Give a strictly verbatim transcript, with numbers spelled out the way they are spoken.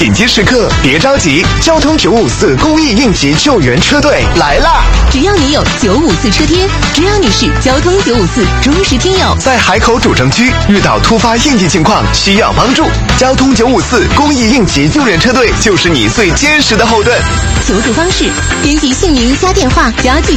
紧急时刻别着急，交通九五四公益应急救援车队来啦！ 只要你有九五四车贴，只要你是交通九五四忠实听友， 在海口主城区遇到突发应急情况需要帮助，交通九五四公益应急救援车队就是你最坚实的后盾。 求助方式：编辑姓名加电话加具